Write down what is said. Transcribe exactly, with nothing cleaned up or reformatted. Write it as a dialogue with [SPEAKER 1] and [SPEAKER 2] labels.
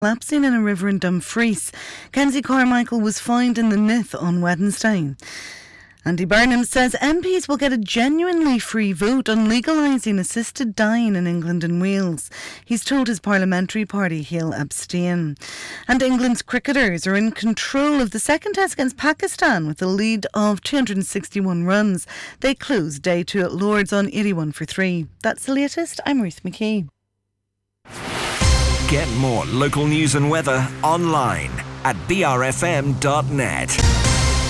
[SPEAKER 1] collapsing in a river in Dumfries. Kenzie Carmichael was fined in the Nith on Wednesday. Andy Burnham says M Ps will get a genuinely free vote on legalising assisted dying in England and Wales. He's told his parliamentary party he'll abstain. And England's cricketers are in control of the second test against Pakistan with a lead of two hundred sixty-one runs. They closed day two at Lord's on eighty-one for three. That's the latest. I'm Ruth McKee.
[SPEAKER 2] Get more local news and weather online at b r f m dot net.